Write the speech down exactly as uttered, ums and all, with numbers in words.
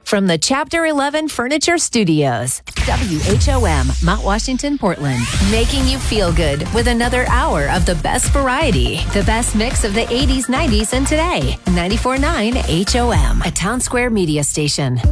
From the Chapter eleven Furniture Studios, W H O M, Mount Washington, Portland. Making you feel good with another hour of the best variety. The best mix of the eighties, nineties, and today. ninety-four point nine H O M, a Town Square media station.